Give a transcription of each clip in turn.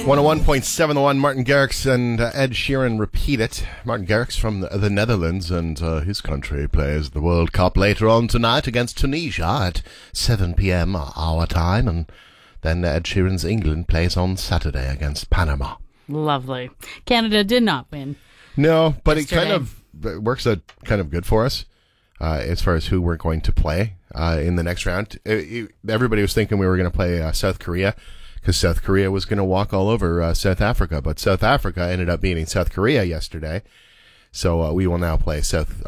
101.7 The One, Martin Garrix and Ed Sheeran repeat it. Martin Garrix from the Netherlands, and his country plays the World Cup later on tonight against Tunisia at 7 p.m. our time, and then Ed Sheeran's England plays on Saturday against Panama. Lovely. Canada did not win. No, but yesterday. It kind of works out kind of good for us as far as who we're going to play in the next round. Everybody was thinking we were going to play South Korea, because South Korea was going to walk all over South Africa. But South Africa ended up beating South Korea yesterday. So we will now play South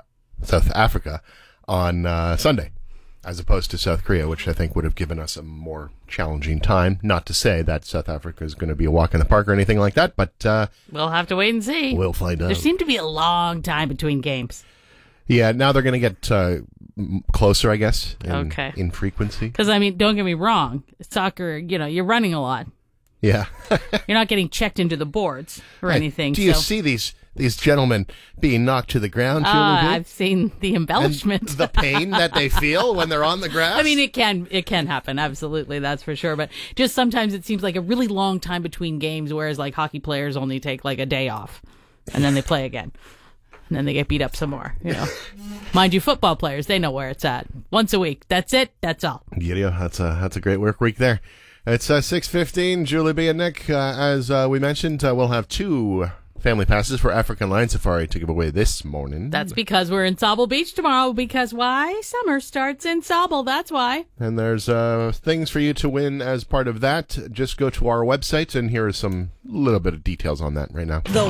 Africa on Sunday, as opposed to South Korea, which I think would have given us a more challenging time. Not to say that South Africa is going to be a walk in the park or anything like that, but we'll have to wait and see. We'll find out. There seemed to be a long time between games. Yeah, now they're going to get closer, I guess, in frequency. Because, I mean, don't get me wrong. Soccer, you're running a lot. Yeah. You're not getting checked into the boards or anything. Do you see these gentlemen being knocked to the ground, Julie? I've seen the embellishment. And the pain that they feel when they're on the grass? I mean, it can happen, absolutely, that's for sure. But just sometimes it seems like a really long time between games, whereas like hockey players only take like a day off, and then they play again. And then they get beat up some more, Mind you, football players, they know where it's at. Once a week. That's it. That's all. Yeah, that's a great work week there. It's 6:15. Julie B. and Nick, as we mentioned, we'll have 2 family passes for African Lion Safari to give away this morning. That's because we're in Sauble Beach tomorrow. Because why? Summer starts in Sauble. That's why. And there's things for you to win as part of that. Just go to our website, and here are some little bit of details on that right now. The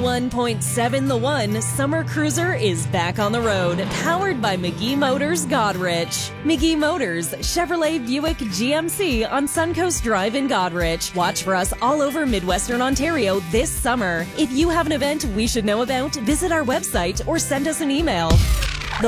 101.7 The One Summer Cruiser is back on the road, powered by McGee Motors Godrich. McGee Motors, Chevrolet, Buick, GMC on Suncoast Drive in Godrich. Watch for us all over Midwestern Ontario this summer. If you have an event we should know about, visit our website or send us an email. The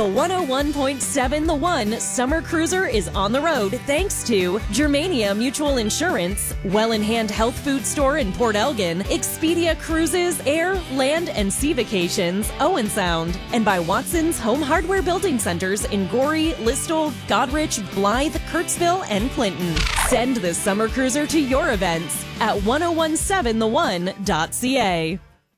101.7 The One Summer Cruiser is on the road thanks to Germania Mutual Insurance, Well in Hand Health Food Store in Port Elgin, Expedia Cruises, Air, Land and Sea Vacations, Owen Sound, and by Watson's Home Hardware Building Centers in Gorey, Listowel, Godrich, Blythe, Kirksville, and Clinton. Send the Summer Cruiser to your events at 1017thone.ca.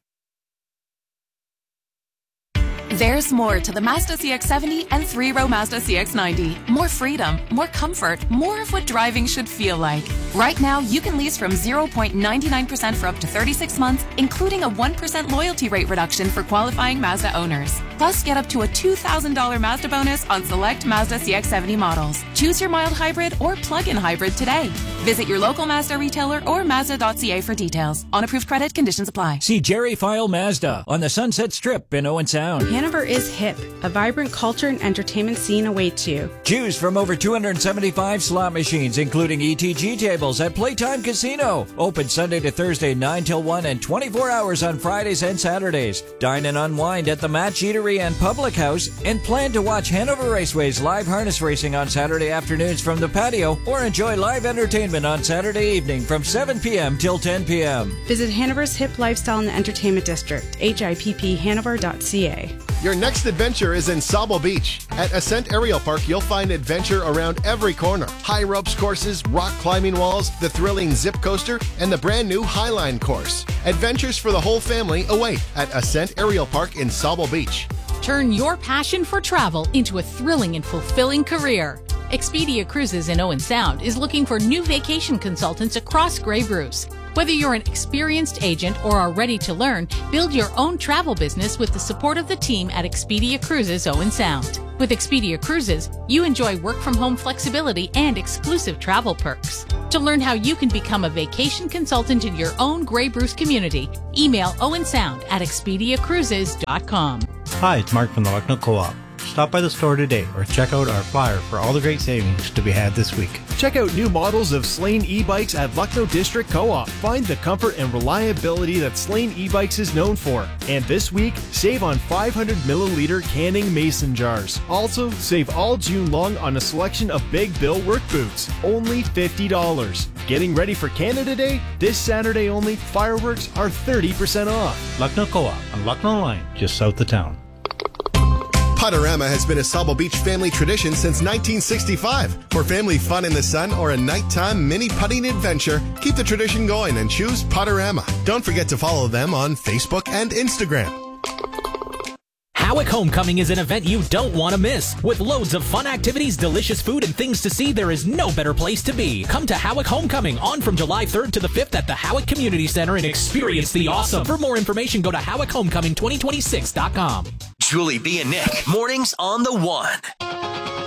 There's more to the Mazda CX-70 and 3-row Mazda CX-90. More freedom, more comfort, more of what driving should feel like. Right now, you can lease from 0.99% for up to 36 months, including a 1% loyalty rate reduction for qualifying Mazda owners. Plus, get up to a $2,000 Mazda bonus on select Mazda CX-70 models. Choose your mild hybrid or plug-in hybrid today. Visit your local Mazda retailer or Mazda.ca for details. On approved credit, conditions apply. See Jerry File Mazda on the Sunset Strip in Owen Sound. Hanover is hip. A vibrant culture and entertainment scene awaits you. Choose from over 275 slot machines, including ETG tables at Playtime Casino. Open Sunday to Thursday, 9 till 1 and 24 hours on Fridays and Saturdays. Dine and unwind at the Match Eatery and Public House, and plan to watch Hanover Raceway's live harness racing on Saturday afternoons from the patio, or enjoy live entertainment on Saturday evening from 7 p.m. till 10 p.m. Visit Hanover's Hip Lifestyle in the Entertainment District, HIPPHanover.ca. Your next adventure is in Sauble Beach. At Ascent Aerial Park, you'll find adventure around every corner. High ropes courses, rock climbing walls, the thrilling zip coaster, and the brand new Highline course. Adventures for the whole family await at Ascent Aerial Park in Sauble Beach. Turn your passion for travel into a thrilling and fulfilling career. Expedia Cruises in Owen Sound is looking for new vacation consultants across Grey Bruce. Whether you're an experienced agent or are ready to learn, build your own travel business with the support of the team at Expedia Cruises Owen Sound. With Expedia Cruises, you enjoy work-from-home flexibility and exclusive travel perks. To learn how you can become a vacation consultant in your own Grey Bruce community, email owensound@expediacruises.com. Hi, it's Mark from the Lucknow Co-op. Stop by the store today or check out our flyer for all the great savings to be had this week. Check out new models of Slane e-bikes at Lucknow District Co-op. Find the comfort and reliability that Slane e-bikes is known for. And this week, save on 500 milliliter canning mason jars. Also, save all June long on a selection of Big Bill work boots. Only $50. Getting ready for Canada Day? This Saturday only, fireworks are 30% off. Lucknow Co-op on Lucknow Line, just south of town. Putterama has been a Sauble Beach family tradition since 1965. For family fun in the sun or a nighttime mini putting adventure, keep the tradition going and choose Putterama. Don't forget to follow them on Facebook and Instagram. Howick Homecoming is an event you don't want to miss. With loads of fun activities, delicious food, and things to see, there is no better place to be. Come to Howick Homecoming on from July 3rd to the 5th at the Howick Community Center and experience the awesome. For more information, go to HowickHomecoming2026.com. Julie B and Nick, mornings on the One.